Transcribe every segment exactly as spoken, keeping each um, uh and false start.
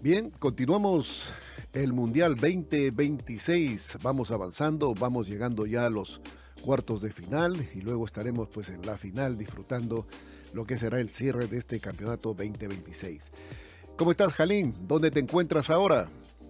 Bien, continuamos el Mundial veinte veintiséis. Vamos avanzando, vamos llegando ya a los cuartos de final y luego estaremos pues en la final disfrutando lo que será el cierre de este campeonato veinte veintiséis. ¿Cómo estás, Jalín? ¿Dónde te encuentras ahora?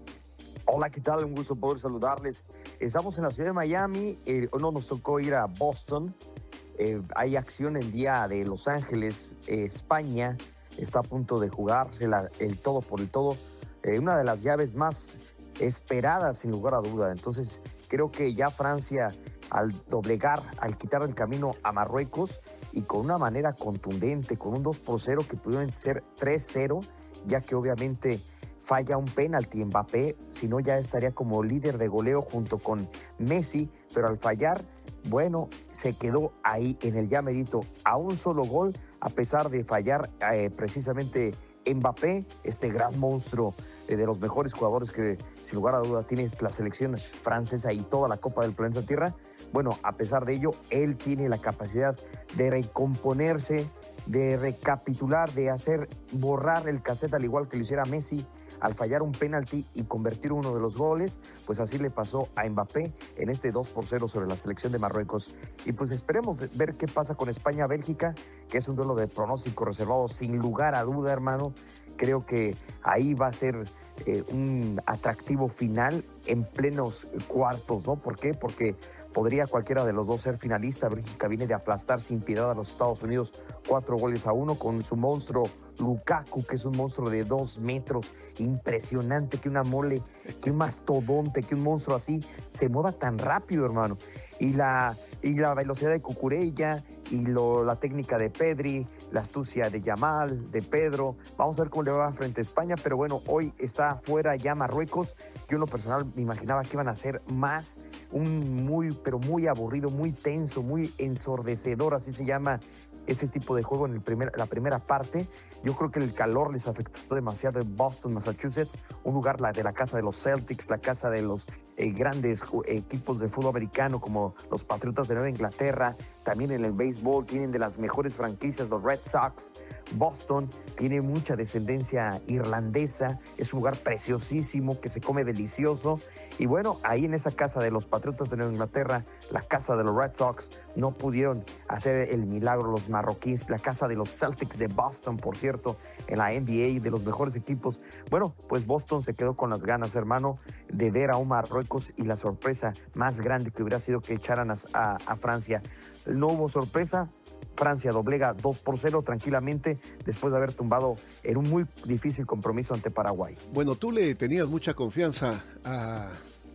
Hola, ¿qué tal? Un gusto poder saludarles. Estamos en la ciudad de Miami, eh, no nos tocó ir a Boston. Eh, hay acción el día de Los Ángeles, eh, España está a punto de jugarse la, el todo por el todo. Eh, una de las llaves más esperadas, sin lugar a duda. Entonces, creo que ya Francia, al doblegar, al quitar el camino a Marruecos, y con una manera contundente, con un dos por cero que pudieron ser tres cero, ya que obviamente falla un penalti Mbappé, si no ya estaría como líder de goleo junto con Messi, pero al fallar, bueno, se quedó ahí en el ya merito a un solo gol, a pesar de fallar eh, precisamente Mbappé, este gran monstruo eh, de los mejores jugadores que sin lugar a duda tiene la selección francesa y toda la Copa del Planeta Tierra. Bueno, a pesar de ello, él tiene la capacidad de recomponerse, de recapitular, de hacer borrar el cassette al igual que lo hiciera Messi al fallar un penalti y convertir uno de los goles. Pues así le pasó a Mbappé en este dos por cero sobre la selección de Marruecos. Y pues esperemos ver qué pasa con España-Bélgica, que es un duelo de pronóstico reservado sin lugar a duda, hermano. Creo que ahí va a ser eh, un atractivo final en plenos cuartos, ¿no? ¿Por qué? Porque podría cualquiera de los dos ser finalista. Bélgica viene de aplastar sin piedad a los Estados Unidos cuatro goles a uno con su monstruo Lukaku, que es un monstruo de dos metros, impresionante, que una mole, que un mastodonte, que un monstruo así se mueva tan rápido, hermano. Y la, y la velocidad de Cucurella, y lo, la técnica de Pedri, la astucia de Yamal, de Pedro. Vamos a ver cómo le va frente a España, pero bueno, hoy está fuera ya Marruecos. Yo en lo personal me imaginaba que iban a ser más, un muy, pero muy aburrido, muy tenso, muy ensordecedor, así se llama ese tipo de juego en el primer, la primera parte. Yo creo que el calor les afectó demasiado en Boston, Massachusetts, un lugar la, de la casa de los Celtics, la casa de los eh, grandes eh, equipos de fútbol americano como los Patriotas de Nueva Inglaterra. También en el béisbol tienen de las mejores franquicias, los Red Sox. Boston tiene mucha descendencia irlandesa, es un lugar preciosísimo que se come delicioso. Y bueno, ahí en esa casa de los Patriotas de Nueva Inglaterra, la casa de los Red Sox, no pudieron hacer el milagro los marroquíes. La casa de los Celtics de Boston, por cierto, en la N B A, de los mejores equipos. Bueno, pues Boston se quedó con las ganas, hermano, de ver a un Marruecos, y la sorpresa más grande que hubiera sido que echaran a, a, a Francia. No hubo sorpresa. Francia doblega dos por cero tranquilamente después de haber tumbado en un muy difícil compromiso ante Paraguay. Bueno, tú le tenías mucha confianza a,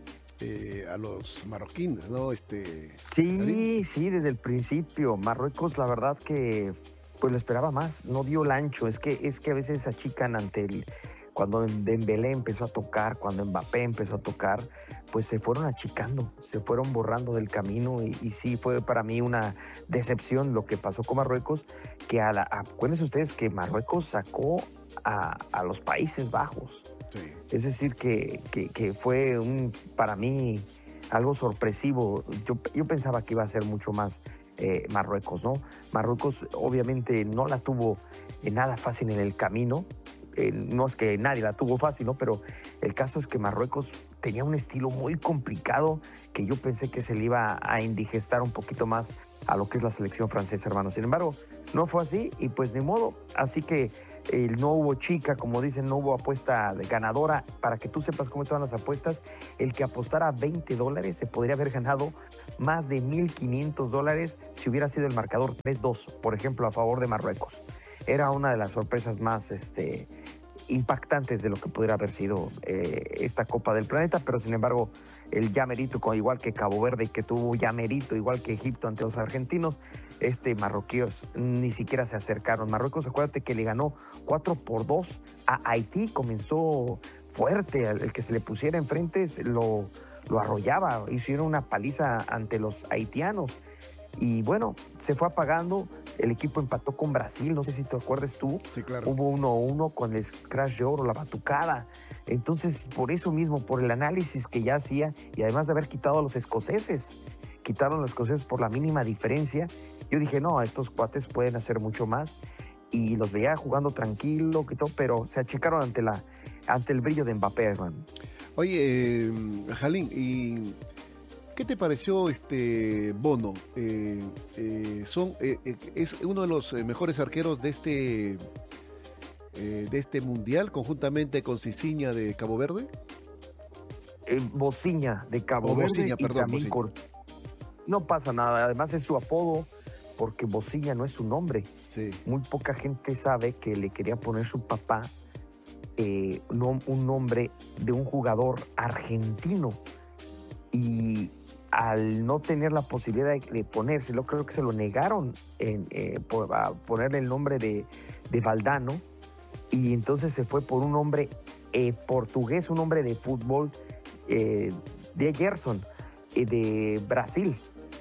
eh, a los marroquíes, ¿no? Este, sí, ¿Jalín? sí, desde el principio. Marruecos, la verdad que pues lo esperaba más, no dio el ancho. Es que, es que a veces achican ante el... Cuando Dembélé empezó a tocar, cuando Mbappé empezó a tocar, pues se fueron achicando, se fueron borrando del camino, y, y sí fue para mí una decepción lo que pasó con Marruecos, que a la, acuérdense ustedes que Marruecos sacó a, a los Países Bajos. Sí. Es decir, que, que, que fue un, para mí algo sorpresivo. Yo, yo pensaba que iba a ser mucho más eh, Marruecos, ¿no? Marruecos obviamente no la tuvo eh, nada fácil en el camino. Eh, no es que nadie la tuvo fácil, ¿no? Pero el caso es que Marruecos tenía un estilo muy complicado que yo pensé que se le iba a indigestar un poquito más a lo que es la selección francesa, hermano. Sin embargo, no fue así, y pues ni modo. Así que eh, no hubo chica, como dicen, no hubo apuesta de ganadora. Para que tú sepas cómo estaban las apuestas, el que apostara veinte dólares se podría haber ganado más de mil quinientos dólares si hubiera sido el marcador tres dos, por ejemplo, a favor de Marruecos. Era una de las sorpresas más este, impactantes de lo que pudiera haber sido eh, esta Copa del Planeta, pero sin embargo el ya merito, igual que Cabo Verde, que tuvo ya merito, igual que Egipto ante los argentinos, este marroquíos ni siquiera se acercaron. Marruecos, acuérdate que le ganó cuatro por dos a Haití, comenzó fuerte, el que se le pusiera enfrente lo, lo arrollaba, hicieron una paliza ante los haitianos. Y bueno, se fue apagando, el equipo empató con Brasil, no sé si te acuerdas tú. Sí, claro. Hubo uno a uno con el crash de oro, la batucada. Entonces, por eso mismo, por el análisis que ya hacía, y además de haber quitado a los escoceses, quitaron a los escoceses por la mínima diferencia, yo dije, no, estos cuates pueden hacer mucho más. Y los veía jugando tranquilo, que todo, pero se achicaron ante la ante el brillo de Mbappé, hermano. Oye, eh, Jalín, ¿y qué te pareció este Bono? Eh, eh, son, eh, eh, es uno de los mejores arqueros de este, eh, de este mundial, conjuntamente con Cicinha de Cabo Verde. Eh, Bociña de Cabo O Verde Bociña, y perdón, también Bociña. Cor- no pasa nada, además es su apodo, porque Bociña no es su nombre. Sí. Muy poca gente sabe que le quería poner su papá eh, no, un nombre de un jugador argentino, y al no tener la posibilidad de, de ponérselo, creo que se lo negaron en, eh, por, a ponerle el nombre de, de Valdano, y entonces se fue por un nombre eh, portugués, un nombre de fútbol, eh, de Gerson, eh, de Brasil.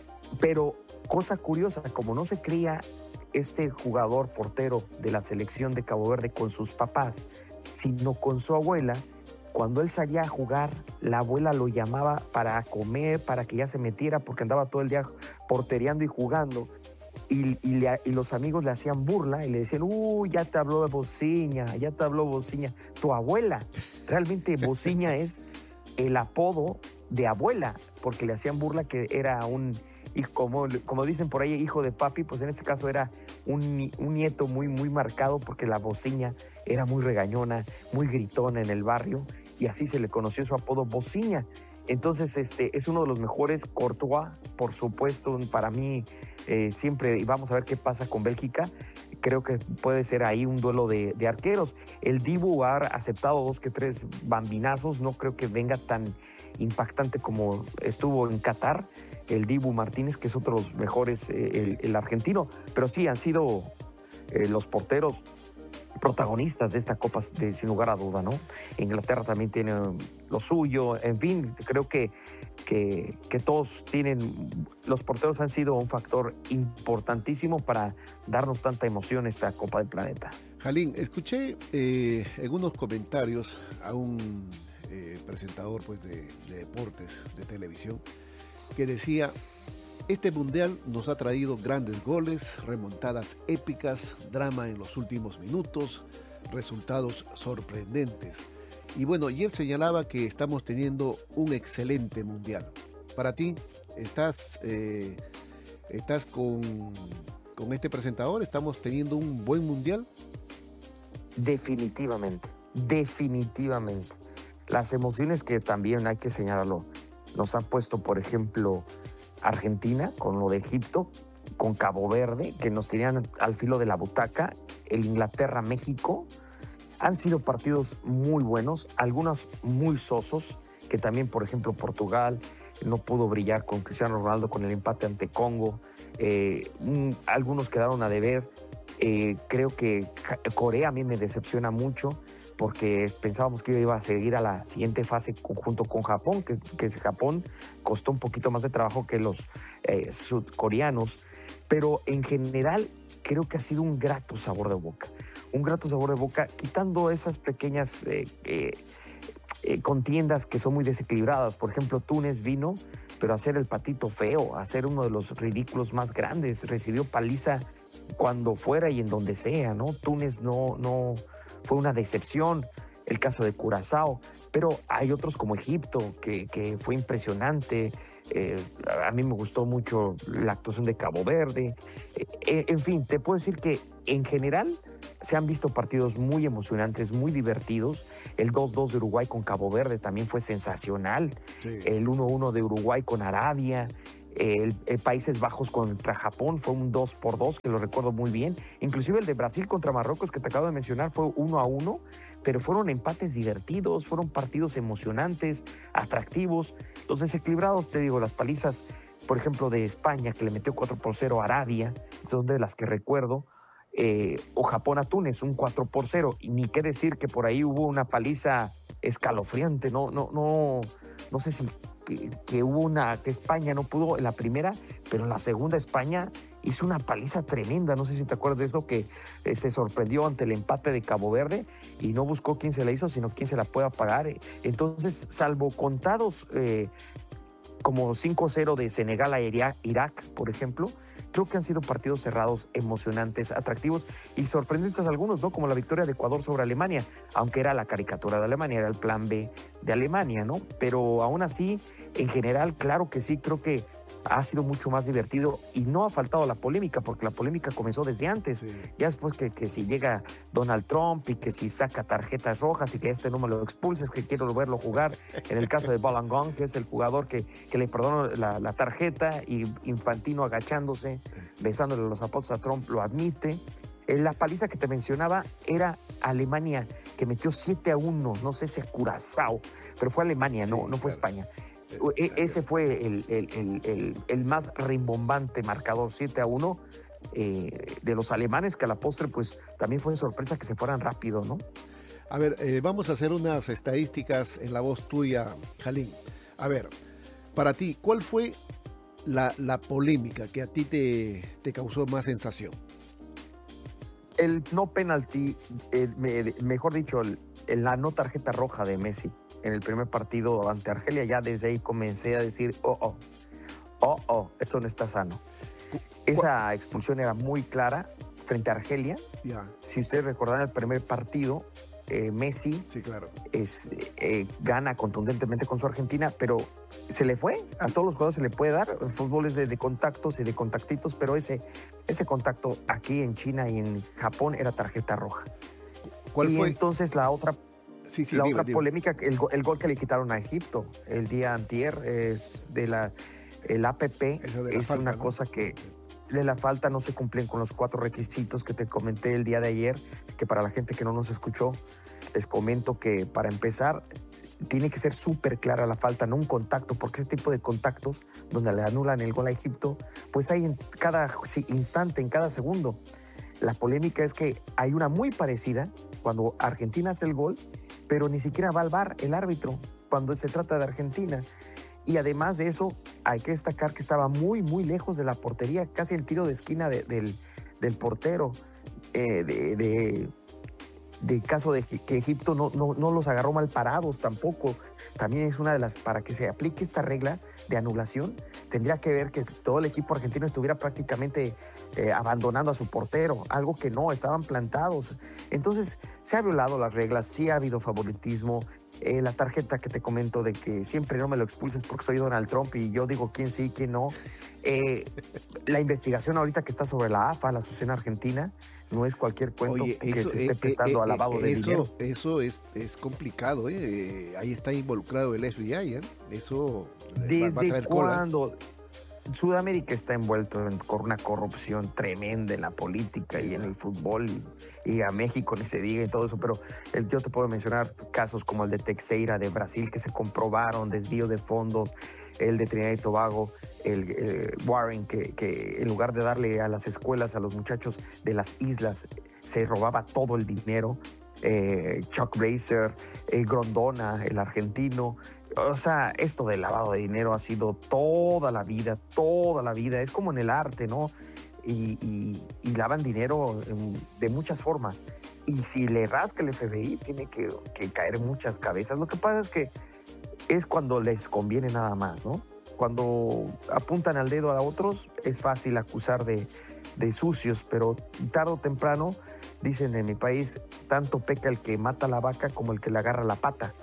Pero cosa curiosa, como no se cría este jugador portero de la selección de Cabo Verde con sus papás, sino con su abuela, cuando él salía a jugar, la abuela lo llamaba para comer, para que ya se metiera, porque andaba todo el día portereando y jugando. Y, y, le, y los amigos le hacían burla y le decían, uy, ya te habló de Bociña, ya te habló Bociña. Tu abuela, realmente Bociña es el apodo de abuela, porque le hacían burla que era un, y como, como dicen por ahí, hijo de papi, pues en este caso era un, un nieto muy, muy marcado, porque la Bociña era muy regañona, muy gritona en el barrio, y así se le conoció su apodo, Bociña. Entonces, este es uno de los mejores. Courtois, por supuesto, para mí, eh, siempre, y vamos a ver qué pasa con Bélgica, creo que puede ser ahí un duelo de, de arqueros. El Dibu ha aceptado dos que tres bambinazos, no creo que venga tan impactante como estuvo en Qatar, el Dibu Martínez, que es otro de los mejores, eh, el, el argentino, pero sí han sido eh, los porteros protagonistas de esta Copa, de, sin lugar a duda, ¿no? Inglaterra también tiene lo suyo, en fin, creo que, que, que todos tienen, los porteros han sido un factor importantísimo para darnos tanta emoción esta Copa del Planeta. Jalín, escuché eh, en unos comentarios a un eh, presentador pues, de, de deportes, de televisión, que decía: este mundial nos ha traído grandes goles, remontadas épicas, drama en los últimos minutos, resultados sorprendentes. Y bueno, y él señalaba que estamos teniendo un excelente mundial. Para ti, ¿estás, eh, estás con, con este presentador? ¿Estamos teniendo un buen mundial? Definitivamente, definitivamente. Las emociones que también hay que señalarlo, nos han puesto, por ejemplo, Argentina con lo de Egipto, con Cabo Verde, que nos tenían al filo de la butaca, el Inglaterra-México. Han sido partidos muy buenos, algunos muy sosos, que también, por ejemplo, Portugal no pudo brillar con Cristiano Ronaldo con el empate ante Congo. Eh, un, algunos quedaron a deber. Eh, creo que Corea a mí me decepciona mucho, porque pensábamos que iba a seguir a la siguiente fase junto con Japón, que, que Japón costó un poquito más de trabajo que los eh, sudcoreanos, pero en general creo que ha sido un grato sabor de boca, un grato sabor de boca, quitando esas pequeñas eh, eh, eh, contiendas que son muy desequilibradas. Por ejemplo, Túnez vino, pero a hacer el patito feo, a hacer uno de los ridículos más grandes, recibió paliza cuando fuera y en donde sea, ¿no? Túnez no... no fue una decepción, el caso de Curazao, pero hay otros como Egipto, que, que fue impresionante. Eh, a mí me gustó mucho la actuación de Cabo Verde. Eh, en fin, te puedo decir que en general se han visto partidos muy emocionantes, muy divertidos. El dos dos de Uruguay con Cabo Verde también fue sensacional. Sí. El uno uno de Uruguay con Arabia. El, el Países Bajos contra Japón fue un dos por dos, que lo recuerdo muy bien. Inclusive el de Brasil contra Marruecos, que te acabo de mencionar, fue uno a uno, pero fueron empates divertidos, fueron partidos emocionantes, atractivos. Los desequilibrados, te digo, las palizas, por ejemplo, de España, que le metió cuatro por cero a Arabia, son de las que recuerdo, eh, o Japón a Túnez, un cuatro por cero, y ni qué decir que por ahí hubo una paliza escalofriante, no, no, no, no sé si... Que, que hubo una, que España no pudo en la primera, pero en la segunda España hizo una paliza tremenda. No sé si te acuerdas de eso, que eh, se sorprendió ante el empate de Cabo Verde y no buscó quién se la hizo, sino quién se la pueda pagar. Entonces, salvo contados eh, como cinco cero de Senegal a Irak, por ejemplo, creo que han sido partidos cerrados, emocionantes, atractivos y sorprendentes algunos, ¿no? Como la victoria de Ecuador sobre Alemania, aunque era la caricatura de Alemania, era el plan B de Alemania, ¿no? Pero aún así, en general, claro que sí, creo que ha sido mucho más divertido y no ha faltado la polémica, porque la polémica comenzó desde antes. Sí. Ya después que, que si llega Donald Trump y que si saca tarjetas rojas y que este no me lo expulses, que quiero verlo jugar. En el caso de Balogun, que es el jugador que, que le perdonó la, la tarjeta, y Infantino agachándose, besándole los zapatos a Trump, lo admite. La paliza que te mencionaba era Alemania, que metió siete a uno, no sé si es Curazao, pero fue Alemania, sí, no, no fue claro. España. Ese fue el, el, el, el, el más rimbombante marcador, siete a uno, eh, de los alemanes, que a la postre pues también fue sorpresa que se fueran rápido, ¿no? A ver, eh, vamos a hacer unas estadísticas en la voz tuya, Jalín. A ver, para ti, ¿cuál fue la, la polémica que a ti te, te causó más sensación? El no penalti, eh, me, mejor dicho, el, la no tarjeta roja de Messi en el primer partido ante Argelia. Ya desde ahí comencé a decir, oh, oh, oh, oh, eso no está sano. Esa expulsión era muy clara frente a Argelia. Yeah. Si ustedes recordarán el primer partido, eh, Messi sí, claro. es, eh, gana contundentemente con su Argentina, pero se le fue, a todos los jugadores se le puede dar, el fútbol es de, de contactos y de contactitos, pero ese, ese contacto aquí en China y en Japón era tarjeta roja. ¿Cuál y fue? entonces la otra... Sí, sí, la dime, otra dime. polémica, el, el gol que le quitaron a Egipto el día antier, es de la, el A P P, es falta, una ¿no? cosa que de la falta no se cumplen con los cuatro requisitos que te comenté el día de ayer, que para la gente que no nos escuchó, les comento que para empezar tiene que ser súper clara la falta, no un contacto, porque ese tipo de contactos donde le anulan el gol a Egipto, pues hay en cada sí, instante, en cada segundo. La polémica es que hay una muy parecida cuando Argentina hace el gol, pero ni siquiera va al V A R el árbitro cuando se trata de Argentina. Y además de eso, hay que destacar que estaba muy, muy lejos de la portería, casi el tiro de esquina de, del, del portero. Eh, de, de, de caso de que Egipto no, no, no los agarró mal parados tampoco. También es una de las, para que se aplique esta regla de anulación, tendría que ver que todo el equipo argentino estuviera prácticamente eh, abandonando a su portero, algo que no, estaban plantados. Entonces, se ha violado las reglas, sí ha habido favoritismo. Eh, la tarjeta que te comento de que siempre no me lo expulses porque soy Donald Trump y yo digo quién sí, quién no. Eh, la investigación ahorita que está sobre la A F A, la Asociación Argentina, no es cualquier cuento. Oye, que eso, se esté prestando eh, eh, a lavado de eso, dinero. Eso es, es complicado, ¿eh? Ahí está involucrado el F B I, ¿eh? Eso ¿Desde va, va a traer cuándo? cola. Sudamérica está envuelto en con una corrupción tremenda en la política y en el fútbol, y, y a México ni se diga y todo eso, pero el, yo te puedo mencionar casos como el de Teixeira de Brasil, que se comprobaron desvío de fondos, el de Trinidad y Tobago, el, el Warren, que, que en lugar de darle a las escuelas a los muchachos de las islas, se robaba todo el dinero, eh, Chuck Racer, eh, Grondona, el argentino. O sea, esto del lavado de dinero ha sido toda la vida, toda la vida. Es como en el arte, ¿no? Y, y, y lavan dinero en, de muchas formas. Y si le rasca el F B I, tiene que, que caer muchas cabezas. Lo que pasa es que es cuando les conviene nada más, ¿no? Cuando apuntan al dedo a otros, es fácil acusar de, de sucios, pero tarde o temprano, dicen en mi país, tanto peca el que mata la vaca como el que le agarra la pata.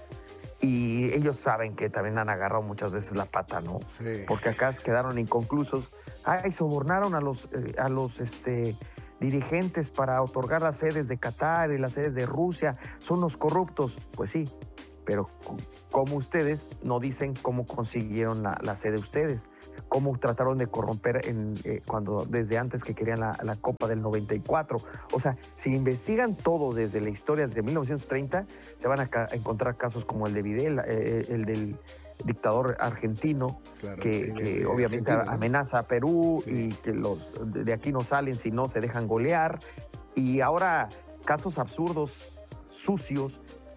Y ellos saben que también han agarrado muchas veces la pata, ¿no? Sí. Porque acá quedaron inconclusos. Ay, sobornaron a los, eh, a los este, dirigentes para otorgar las sedes de Qatar y las sedes de Rusia. Son los corruptos. Pues sí, pero como ustedes no dicen cómo consiguieron la, la sede ustedes, cómo trataron de corromper en, eh, cuando desde antes que querían la, la Copa del noventa y cuatro. O sea, si investigan todo desde la historia, desde mil novecientos treinta, se van a, ca- a encontrar casos como el de Videla, eh, el del dictador argentino, claro, que, el, que el, obviamente ¿no? amenaza a Perú, sí. Y que los de aquí no salen si no se dejan golear. Y ahora casos absurdos, sucios,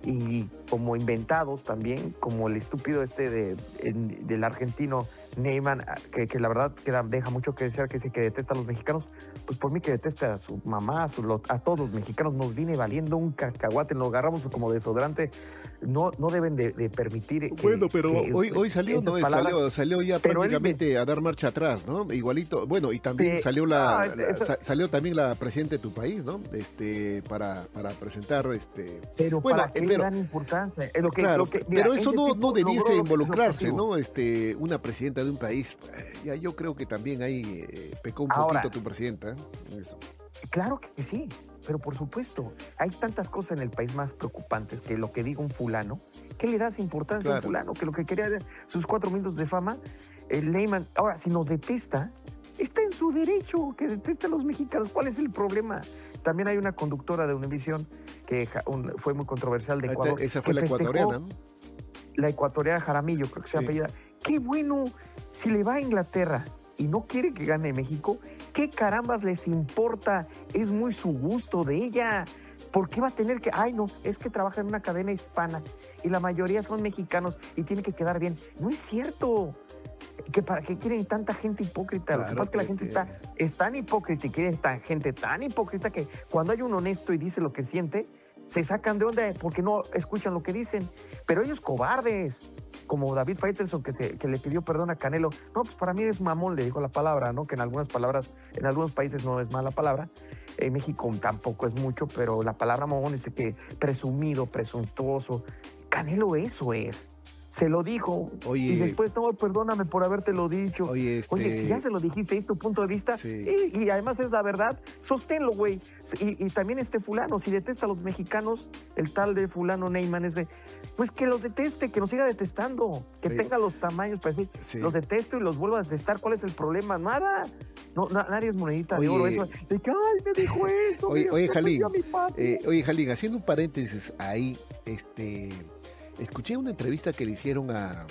y como inventados también, como el estúpido este de, en, del argentino Neyman, que, que la verdad que da, deja mucho que desear, que dice que detesta a los mexicanos. Pues por mí que detesta a su mamá, a, su, a todos los mexicanos, nos viene valiendo un cacahuate, nos agarramos como desodorante. No, no deben de, de permitir que... Bueno, pero que, hoy, hoy salió, ¿no? palabras, salió, salió ya prácticamente él, a dar marcha atrás, ¿no? Igualito, bueno, y también sí, salió la, no, la sa, salió también la presidenta de tu país, ¿no? Este, para, para presentar, este... Pero bueno, ¿para qué pero, le dan importancia? Es lo que, claro, lo que, mira, pero eso no, no debiese involucrarse, ¿no? Este, una presidenta de un país, ya yo creo que también ahí eh, pecó un Ahora, poquito tu presidenta, ¿eh? Eso. Claro que sí, pero por supuesto, hay tantas cosas en el país más preocupantes que lo que diga un fulano. ¿Qué le das importancia claro. a un fulano? Que lo que quería era sus cuatro minutos de fama, el Neyman. Ahora, si nos detesta, está en su derecho que deteste a los mexicanos. ¿Cuál es el problema? También hay una conductora de Univisión que un, fue muy controversial de Ecuador. Esa fue la ecuatoriana, ¿no? La ecuatoriana Jaramillo, creo que se sí. apellida. Qué bueno, si le va a Inglaterra y no quiere que gane México, ¿qué carambas les importa? Es muy su gusto de ella. ¿Por qué va a tener que...? Ay, no, es que trabaja en una cadena hispana y la mayoría son mexicanos y tiene que quedar bien. No es cierto. ¿Que ¿Para qué quieren tanta gente hipócrita? Claro, lo que pasa es que la gente está, es tan hipócrita y quiere tan, gente tan hipócrita que cuando hay un honesto y dice lo que siente, se sacan de onda porque no escuchan lo que dicen. Pero ellos cobardes, como David Faitelson que, se, que le pidió perdón a Canelo. No, pues para mí es mamón, le dijo la palabra, ¿no? Que en algunas palabras, en algunos países no es mala palabra. En México tampoco es mucho, pero la palabra mamón es que presumido, presuntuoso. Canelo eso es. Se lo dijo. Oye, y después, no, perdóname por habértelo dicho. Oye, este... oye si ya se lo dijiste, es tu punto de vista. Sí. Y, y además es la verdad, sosténlo, güey. Y, y también este fulano, si detesta a los mexicanos, el tal de fulano Neyman es de, pues que los deteste, que nos siga detestando, que sí. tenga los tamaños para decir, sí. los detesto y los vuelvo a detestar. ¿Cuál es el problema? Nada. No, na, nadie es monedita oye, de oro. Eso, de que, ay, me dijo eso. Oye, mira, oye Jalín, eh, oye, Jalín, haciendo un paréntesis ahí, este... escuché una entrevista que le hicieron a...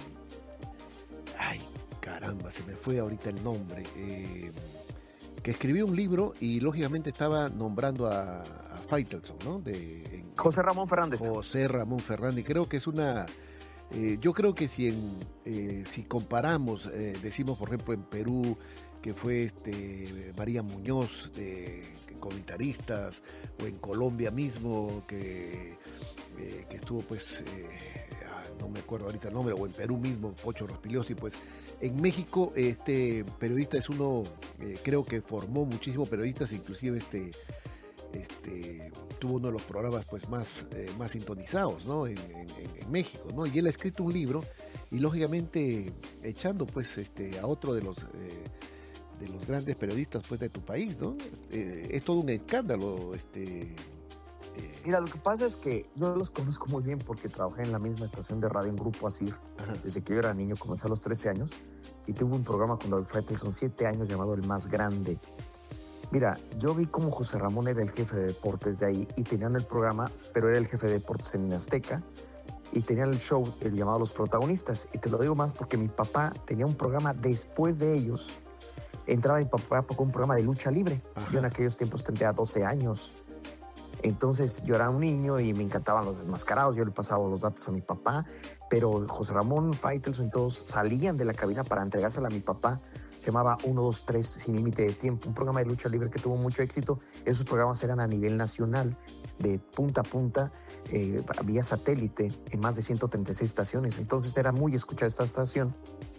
Ay, caramba, se me fue ahorita el nombre. Eh, que escribió un libro y lógicamente estaba nombrando a, a Faitelson, ¿no? De, en, José Ramón Fernández. José Ramón Fernández. Creo que es una... Eh, yo creo que si, en, eh, si comparamos, eh, decimos por ejemplo en Perú, que fue este María Muñoz de comentaristas, o en Colombia mismo, que... Eh, que estuvo pues, eh, no me acuerdo ahorita el nombre, o en Perú mismo, Pocho Rospigliosi, pues en México este periodista es uno, eh, creo que formó muchísimos periodistas, inclusive este, este tuvo uno de los programas pues más, eh, más sintonizados, ¿no? en, en, en México, ¿no? Y él ha escrito un libro, y lógicamente echando pues este a otro de los... Eh, de los grandes periodistas pues de tu país, ¿no? Eh, es todo un escándalo, este... Mira, lo que pasa es que yo los conozco muy bien porque trabajé en la misma estación de radio en Grupo Asir. Ajá. Desde que yo era niño, comencé a los trece años, y tuve un programa con David Faitelson, siete años, llamado El Más Grande. Mira, yo vi cómo José Ramón era el jefe de deportes de ahí y tenían el programa, pero era el jefe de deportes en Azteca, y tenían el show el llamado Los Protagonistas. Y te lo digo más porque mi papá tenía un programa después de ellos. Entraba mi papá con un programa de lucha libre. Ajá. Yo en aquellos tiempos tendría doce años. Entonces yo era un niño y me encantaban los desmascarados, yo le pasaba los datos a mi papá, pero José Ramón, Faitelson, todos salían de la cabina para entregársela a mi papá. Se llamaba uno, dos, tres, Sin Límite de Tiempo, un programa de lucha libre que tuvo mucho éxito. Esos programas eran a nivel nacional, de punta a punta, eh, vía satélite, en más de ciento treinta y seis estaciones. Entonces era muy escuchada esta estación,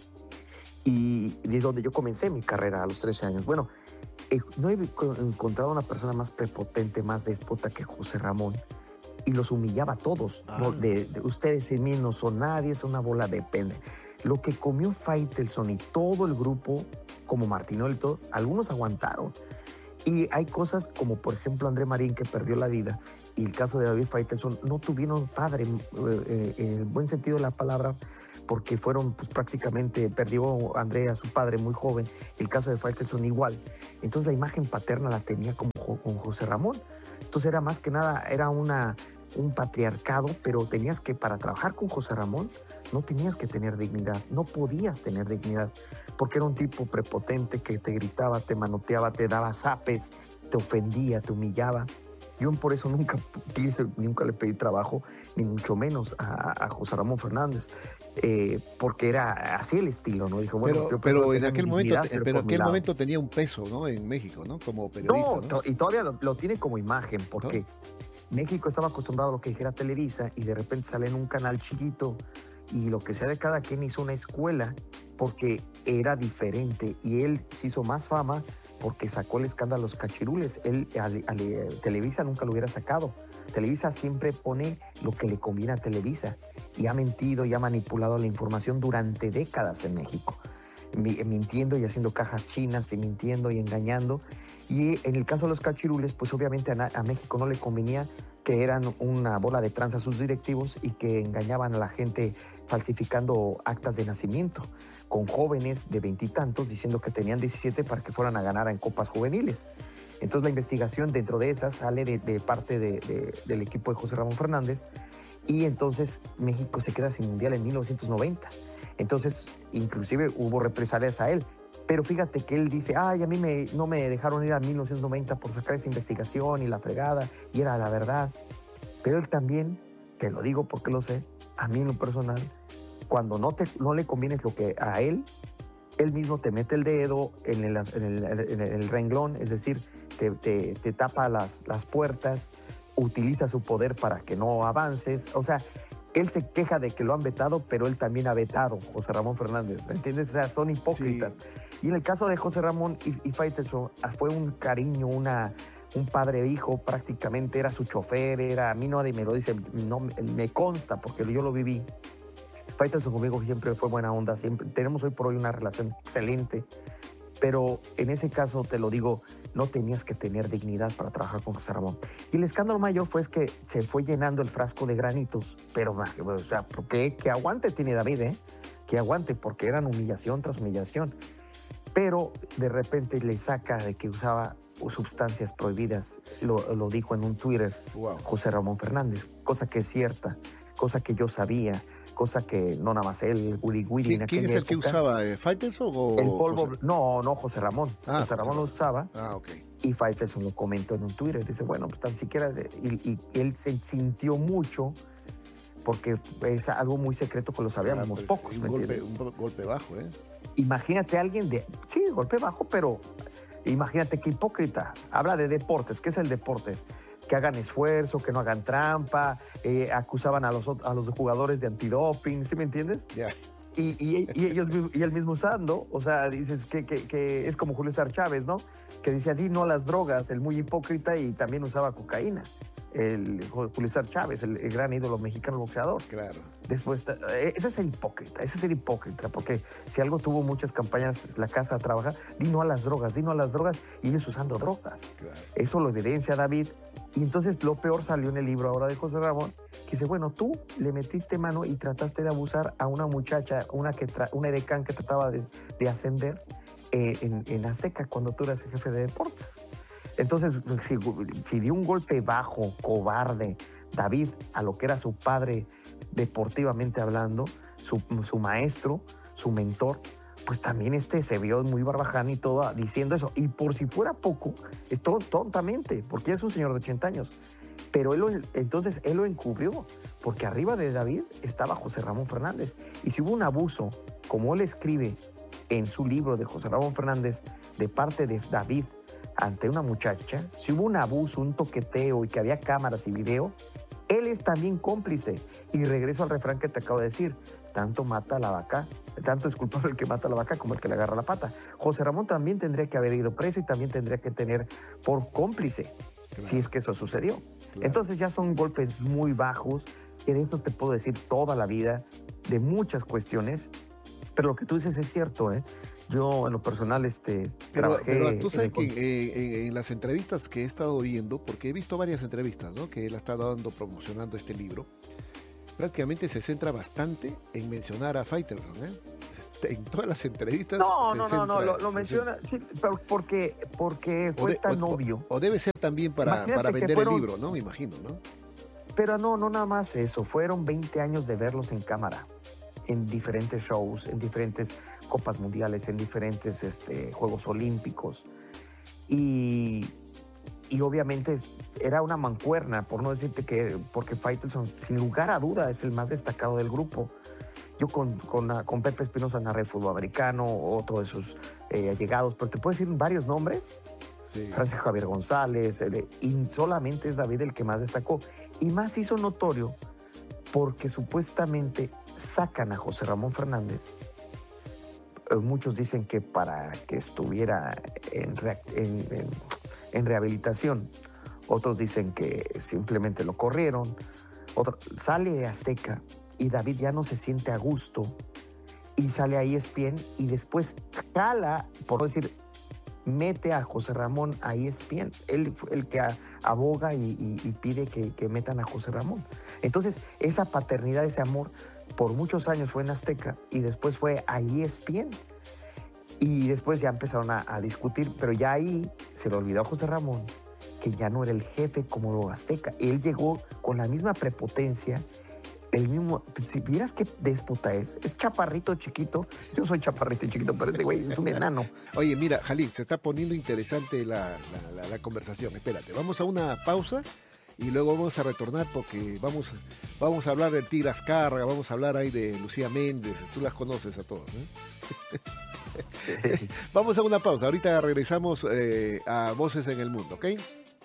y de donde yo comencé mi carrera a los trece años. Bueno, Eh, no he encontrado una persona más prepotente, más déspota que José Ramón, y los humillaba a todos. Ah. ¿No? De, de, ustedes en mí no son nadie, es una bola de pende. Lo que comió Faitelson y todo el grupo, como Martinoli y todo, algunos aguantaron. Y hay cosas como, por ejemplo, André Marín, que perdió la vida, y el caso de David Faitelson, no tuvieron padre, eh, en el buen sentido de la palabra, porque fueron pues, prácticamente, perdió André a su padre muy joven, el caso de Faitelson igual. Entonces la imagen paterna la tenía como con José Ramón. Entonces era más que nada, era una, un patriarcado, pero tenías que, para trabajar con José Ramón, no tenías que tener dignidad, no podías tener dignidad, porque era un tipo prepotente que te gritaba, te manoteaba, te daba zapes, te ofendía, te humillaba. Yo por eso nunca quise, nunca le pedí trabajo, ni mucho menos a, a José Ramón Fernández, eh, porque era así el estilo, ¿no? Dijo, bueno, pero, yo pero en aquel momento, dignidad, pero, pero en aquel momento tenía un peso, ¿no? En México, ¿no? Como periodista, No, ¿no? to- y todavía lo, lo tiene como imagen, porque ¿No? México estaba acostumbrado a lo que dijera Televisa y de repente sale en un canal chiquito y lo que sea de cada quien hizo una escuela porque era diferente y él se hizo más fama porque sacó el escándalo Los Cachirules. Él a, a, Televisa nunca lo hubiera sacado. Televisa siempre pone lo que le conviene a Televisa y ha mentido y ha manipulado la información durante décadas en México, mintiendo y haciendo cajas chinas y mintiendo y engañando. Y en el caso de Los Cachirules, pues obviamente a, a México no le convenía que eran una bola de tranza sus directivos y que engañaban a la gente falsificando actas de nacimiento con jóvenes de veintitantos diciendo que tenían diecisiete para que fueran a ganar en copas juveniles. Entonces la investigación dentro de esas sale de, de parte de, de, del equipo de José Ramón Fernández y entonces México se queda sin mundial en mil novecientos noventa. Entonces inclusive hubo represalias a él. Pero fíjate que él dice, ay, a mí me, no me dejaron ir a mil novecientos noventa por sacar esa investigación y la fregada, y era la verdad. Pero él también, te lo digo porque lo sé, a mí en lo personal, cuando no, te, no le convienes lo que a él, él mismo te mete el dedo en el, en el, en el renglón, es decir, te, te, te tapa las, las puertas, utiliza su poder para que no avances, o sea, él se queja de que lo han vetado, pero él también ha vetado, José Ramón Fernández, ¿entiendes? O sea, son hipócritas. Sí. Y en el caso de José Ramón y, y Faitelson, fue un cariño, una, un padre e hijo, prácticamente era su chofer, era, a mí nadie me lo dice, no, me consta, porque yo lo viví. Faitelson conmigo siempre fue buena onda, siempre, tenemos hoy por hoy una relación excelente, pero en ese caso, te lo digo, no tenías que tener dignidad para trabajar con José Ramón. Y el escándalo mayor fue es que se fue llenando el frasco de granitos, pero, o sea, ¿qué, qué aguante tiene David, eh? Que aguante, porque eran humillación tras humillación. Pero de repente le saca de que usaba sustancias prohibidas, lo, lo dijo en un Twitter, wow. José Ramón Fernández, cosa que es cierta, cosa que yo sabía, cosa que no nada más él, Willy Willy. ¿Quién, ¿quién es el época, que usaba? ¿Eh, ¿Faitelson o el polvo? José? No, no, José Ramón. Ah, José Ramón lo usaba. Ah, ok. Y Faitelson lo comentó en un Twitter. Dice, bueno, pues tan siquiera... De, y, y él se sintió mucho porque es algo muy secreto que lo sabíamos ah, pues, pocos. Un golpe, un golpe bajo, ¿eh? Imagínate a alguien de... Sí, golpe bajo, pero imagínate qué hipócrita. Habla de deportes. ¿Qué es el deportes? Que hagan esfuerzo, que no hagan trampa, eh, acusaban a los, a los jugadores de antidoping, ¿sí me entiendes? Ya. Yeah. Y, y, y, ellos, y él mismo usando, o sea, dices que, que, que es como Julio César Chávez, ¿no? Que decía, di no a las drogas, el muy hipócrita y también usaba cocaína. El Julio César Chávez, el, el gran ídolo mexicano boxeador. Claro. Después, ese es el hipócrita, ese es el hipócrita, porque si algo tuvo muchas campañas la casa a trabajar, di no a las drogas, di no a las drogas, y ellos usando drogas. Claro. Eso lo evidencia David. Y entonces lo peor salió en el libro ahora de José Ramón, que dice, bueno, tú le metiste mano y trataste de abusar a una muchacha, una, que tra- una edecán que trataba de, de ascender eh, en, en Azteca cuando tú eras el jefe de deportes. Entonces, si, si dio un golpe bajo, cobarde, David, a lo que era su padre deportivamente hablando, su, su maestro, su mentor, pues también este se vio muy barbaján y todo diciendo eso. Y por si fuera poco, es todo tontamente, porque es un señor de ochenta años. Pero él lo, entonces él lo encubrió, porque arriba de David estaba José Ramón Fernández. Y si hubo un abuso, como él escribe en su libro de José Ramón Fernández, de parte de David ante una muchacha, si hubo un abuso, un toqueteo y que había cámaras y video, él es también cómplice. Y regreso al refrán que te acabo de decir, tanto mata a la vaca, tanto es culpable el que mata a la vaca como el que le agarra la pata. José Ramón también tendría que haber ido preso y también tendría que tener por cómplice, claro, si es que eso sucedió. Claro. Entonces ya son golpes muy bajos, y de esos te puedo decir toda la vida, de muchas cuestiones, pero lo que tú dices es cierto, ¿eh? Yo en lo personal este, pero, trabajé... Pero tú sabes en que eh, en, en las entrevistas que he estado viendo, porque he visto varias entrevistas, ¿no?, que él ha estado dando, promocionando este libro, prácticamente se centra bastante en mencionar a Faitelson, ¿eh? En todas las entrevistas. No, se no, centra, no, no, lo, lo menciona, sí, pero porque, porque fue de, tan o, obvio. O, o debe ser también para, para vender fueron, el libro, ¿no? Me imagino, ¿no? Pero no, no nada más eso. Fueron veinte años de verlos en cámara, en diferentes shows, en diferentes copas mundiales, en diferentes este, Juegos Olímpicos. Y, y obviamente era una mancuerna, por no decirte que, porque Faitelson, sin lugar a duda, es el más destacado del grupo. Yo con, con, con Pepe Espinosa narré fútbol americano, otro de sus eh, allegados, pero te puedo decir varios nombres. Sí. Francisco Javier González, el, y solamente es David el que más destacó. Y más hizo notorio porque supuestamente sacan a José Ramón Fernández. Muchos dicen que para que estuviera en, en, en, en rehabilitación. Otros dicen que simplemente lo corrieron. Otro, sale de Azteca y David ya no se siente a gusto. Y sale a E S P N y después jala, por no decir, mete a José Ramón a E S P N. Él el que aboga y, y, y pide que, que metan a José Ramón. Entonces, esa paternidad, ese amor, por muchos años fue en Azteca y después fue a E S P N. Y después ya empezaron a, a discutir, pero ya ahí se le olvidó a José Ramón que ya no era el jefe como Azteca. Él llegó con la misma prepotencia, el mismo... Si vieras qué déspota es, es chaparrito chiquito. Yo soy chaparrito chiquito, pero ese güey es un enano. Oye, mira, Jalil, se está poniendo interesante la, la, la, la conversación. Espérate, vamos a una pausa y luego vamos a retornar porque vamos, vamos a hablar del Tigre Azcárraga, vamos a hablar ahí de Lucía Méndez, tú las conoces a todos, ¿eh? Vamos a una pausa, ahorita regresamos eh, a Voces en el Mundo, ¿ok?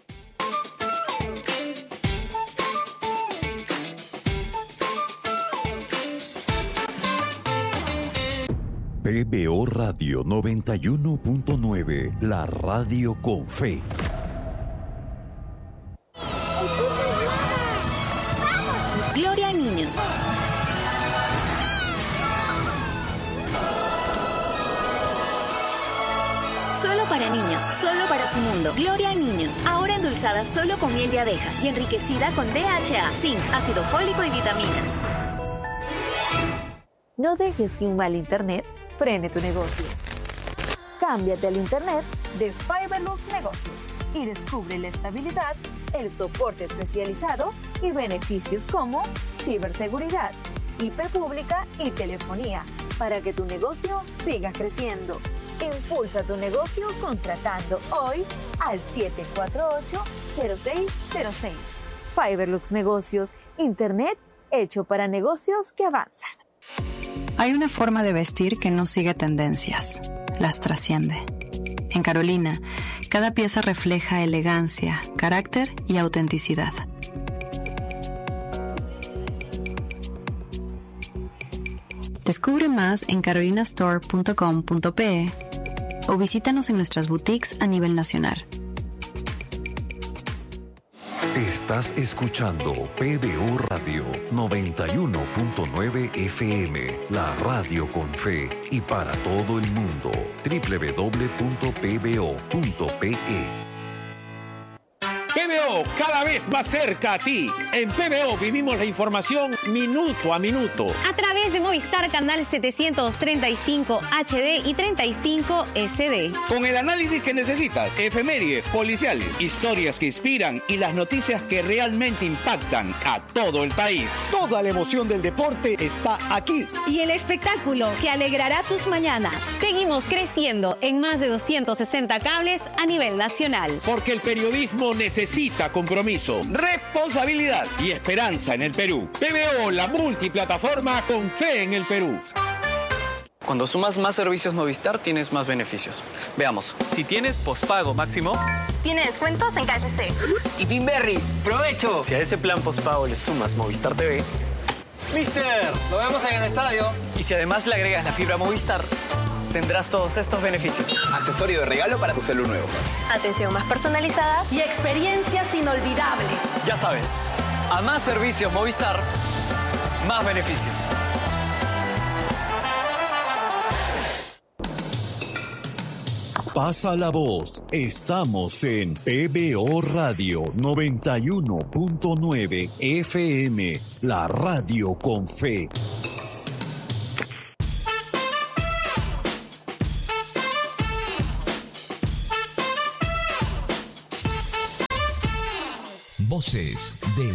P B O Radio noventa y uno punto nueve, la radio con fe. Gloria a niños. Solo para niños, solo para su mundo. Gloria a niños, ahora endulzada solo con miel de abeja y enriquecida con D H A, zinc, ácido fólico y vitaminas. No dejes que un mal internet frene tu negocio. Cámbiate al internet de Fiberlux Negocios y descubre la estabilidad, el soporte especializado y beneficios como ciberseguridad, I P pública y telefonía para que tu negocio siga creciendo. Impulsa tu negocio contratando hoy al siete cuatro ocho, cero seis cero seis. Fiberlux Negocios, internet hecho para negocios que avanzan. Hay una forma de vestir que no sigue tendencias, las trasciende. En Carolina, cada pieza refleja elegancia, carácter y autenticidad. Descubre más en carolina store punto com punto pe o visítanos en nuestras boutiques a nivel nacional. Estás escuchando P B O Radio noventa y uno punto nueve F M, la radio con fe y para todo el mundo. doble u doble u doble u punto p b o punto p e. P B O, cada vez más cerca a ti. En P B O vivimos la información minuto a minuto. A través de Movistar Canal setecientos treinta y cinco H D y treinta y cinco S D. Con el análisis que necesitas, efemérides, policiales, historias que inspiran y las noticias que realmente impactan a todo el país. Toda la emoción del deporte está aquí. Y el espectáculo que alegrará tus mañanas. Seguimos creciendo en más de doscientos sesenta cables a nivel nacional. Porque el periodismo necesita Necesita compromiso, responsabilidad y esperanza en el Perú. P B O, la multiplataforma con fe en el Perú. Cuando sumas más servicios Movistar, tienes más beneficios. Veamos, si tienes pospago máximo... Tiene descuentos en K F C. Y Pinberry, ¡provecho! Si a ese plan pospago le sumas Movistar T V... ¡Mister! ¡Lo vemos en el estadio! Y si además le agregas la fibra Movistar... tendrás todos estos beneficios. Accesorio de regalo para tu celular nuevo. Atención más personalizada y experiencias inolvidables. Ya sabes, a más servicios Movistar, más beneficios. Pasa la voz. Estamos en P B O Radio noventa y uno punto nueve F M, la radio con fe. Voces del